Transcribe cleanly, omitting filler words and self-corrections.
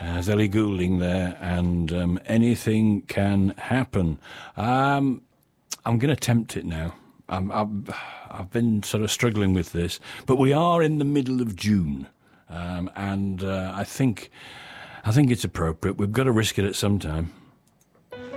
There's Ellie Goulding there, and anything can happen. I'm going to attempt it now. I've been sort of struggling with this, but we are in the middle of June, and I think it's appropriate. We've got to risk it at some time.